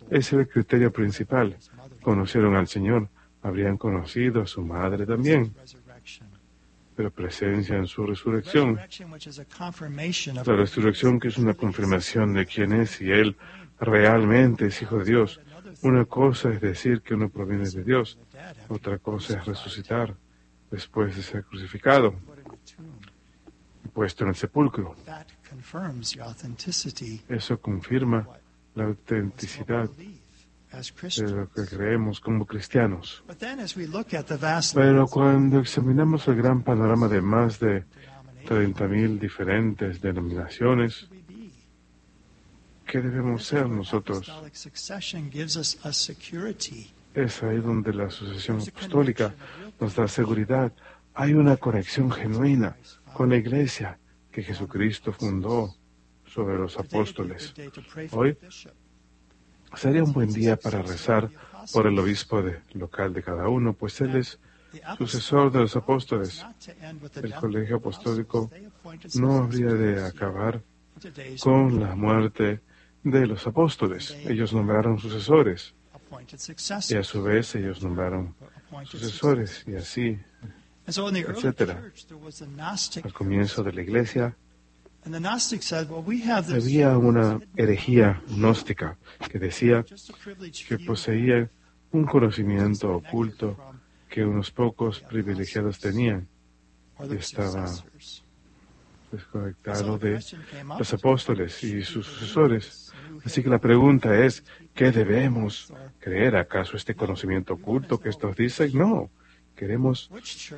Ese era el criterio principal. Conocieron al Señor, habrían conocido a su madre también, pero presencia en su resurrección. La resurrección, que es una confirmación de quién es y Él realmente es Hijo de Dios. Una cosa es decir que uno proviene de Dios, otra cosa es resucitar después de ser crucificado y puesto en el sepulcro. Eso confirma la autenticidad de lo que creemos como cristianos. Pero cuando examinamos el gran panorama de más de 30,000 diferentes denominaciones, ¿qué debemos ser nosotros? Es ahí donde la sucesión apostólica nos da seguridad. Hay una conexión genuina con la iglesia que Jesucristo fundó sobre los apóstoles. Hoy sería un buen día para rezar por el obispo local de cada uno, pues él es sucesor de los apóstoles. El colegio apostólico no habría de acabar con la muerte de los apóstoles. Ellos nombraron sucesores y a su vez ellos nombraron sucesores y así, etcétera. Al comienzo de la iglesia había una herejía gnóstica que decía que poseía un conocimiento oculto que unos pocos privilegiados tenían y estaba desconectado de los apóstoles y sus sucesores. Así que la pregunta es, ¿qué debemos creer? ¿Acaso este conocimiento oculto que estos dicen? No, queremos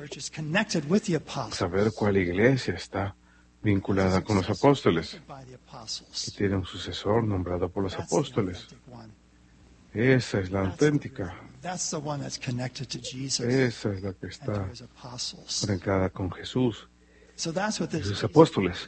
saber cuál iglesia está vinculada con los apóstoles, que tiene un sucesor nombrado por los apóstoles. Esa es la auténtica. Esa es la que está conectada con Jesús y sus apóstoles.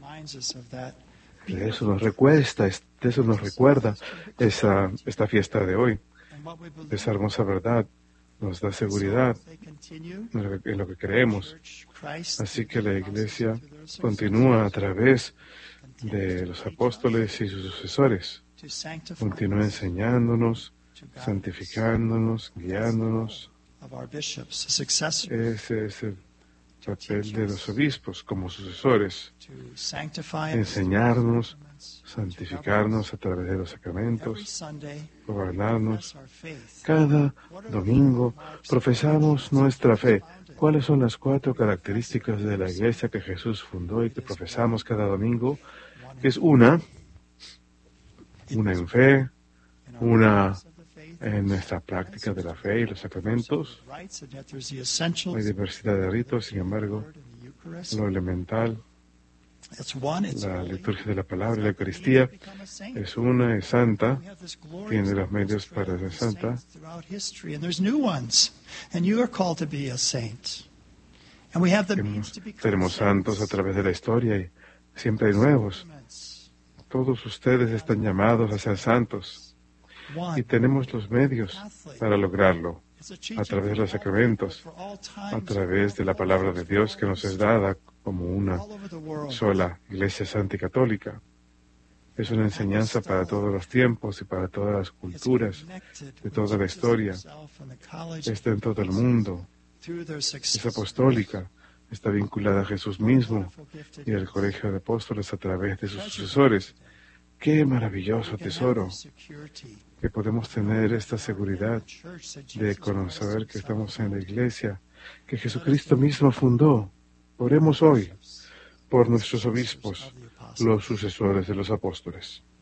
De eso nos recuerda esta fiesta de hoy. Esa hermosa verdad nos da seguridad en lo que creemos. Así que la iglesia continúa a través de los apóstoles y sus sucesores. Continúa enseñándonos, santificándonos, guiándonos. Ese es el papel de los obispos como sucesores. Enseñarnos, santificarnos a través de los sacramentos, gobernarnos. Cada domingo profesamos nuestra fe. ¿Cuáles son las 4 características de la iglesia que Jesús fundó y que profesamos cada domingo? Es una en fe, una en nuestra práctica de la fe y los sacramentos. Hay diversidad de ritos, sin embargo, lo elemental, la liturgia de la palabra y la Eucaristía es una, es santa, tiene los medios para ser santa. Tenemos santos a través de la historia y siempre hay nuevos. Todos ustedes están llamados a ser santos y tenemos los medios para lograrlo a través de los sacramentos, a través de la palabra de Dios que nos es dada como una sola Iglesia Santa y Católica. Es una enseñanza para todos los tiempos y para todas las culturas de toda la historia. Está en todo el mundo. Es apostólica. Está vinculada a Jesús mismo y al colegio de apóstoles a través de sus sucesores. ¡Qué maravilloso tesoro! Que podemos tener esta seguridad de saber que estamos en la iglesia que Jesucristo mismo fundó. Oremos hoy por nuestros obispos, los sucesores de los apóstoles.